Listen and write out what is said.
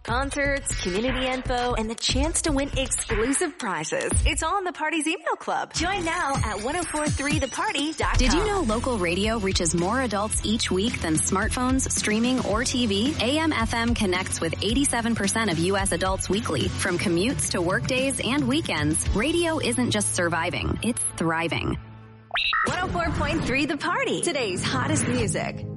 Concerts, community info, and the chance to win exclusive prizes. It's all in the Party's email club. Join now at 1043theparty.com. Did you know local radio reaches more adults each week than smartphones, streaming, or TV? AM/FM connects with 87% of U.S. adults weekly. From commutes to workdays and weekends, radio isn't just surviving, it's thriving. 104.3 The Party. Today's hottest music.